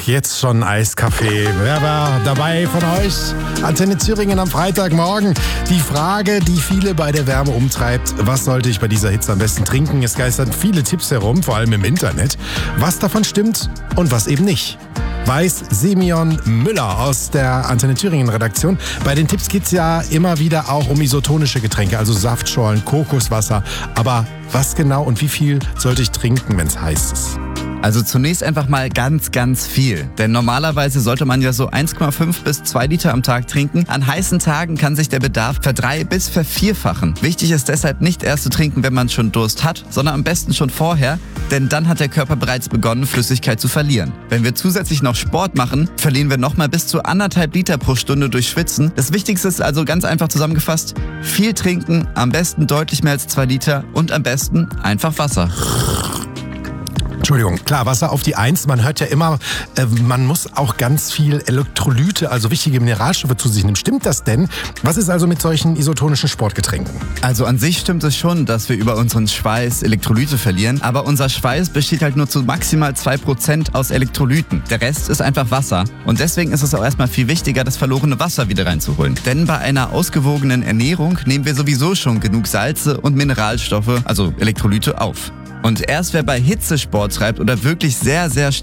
jetzt schon Eiskaffee. Wer war dabei von euch? Antenne Thüringen am Freitagmorgen. Die Frage, die viele bei der Wärme umtreibt: Was sollte ich bei dieser Hitze am besten trinken? Es geistern viele Tipps herum, vor allem im Internet. Was davon stimmt und was eben nicht? Weiß Simeon Müller aus der Antenne Thüringen Redaktion. Bei den Tipps geht es ja immer wieder auch um isotonische Getränke, also Saftschorlen, Kokoswasser. Aber was genau und wie viel sollte ich trinken, wenn es heiß ist? Also zunächst einfach mal ganz, ganz viel. Denn normalerweise sollte man ja so 1,5 bis 2 Liter am Tag trinken. An heißen Tagen kann sich der Bedarf verdrei- bis vervierfachen. Wichtig ist deshalb nicht erst zu trinken, wenn man schon Durst hat, sondern am besten schon vorher, denn dann hat der Körper bereits begonnen, Flüssigkeit zu verlieren. Wenn wir zusätzlich noch Sport machen, verlieren wir nochmal bis zu 1,5 Liter pro Stunde durch Schwitzen. Das Wichtigste ist also ganz einfach zusammengefasst: viel trinken, am besten deutlich mehr als 2 Liter und am besten einfach Wasser. Entschuldigung, klar, Wasser auf die Eins. Man hört ja immer, man muss auch ganz viel Elektrolyte, also wichtige Mineralstoffe zu sich nehmen. Stimmt das denn? Was ist also mit solchen isotonischen Sportgetränken? Also an sich stimmt es schon, dass wir über unseren Schweiß Elektrolyte verlieren, aber unser Schweiß besteht halt nur zu maximal 2% aus Elektrolyten. Der Rest ist einfach Wasser und deswegen ist es auch erstmal viel wichtiger, das verlorene Wasser wieder reinzuholen. Denn bei einer ausgewogenen Ernährung nehmen wir sowieso schon genug Salze und Mineralstoffe, also Elektrolyte, auf. Und erst wer bei Hitze Sport treibt oder wirklich sehr, sehr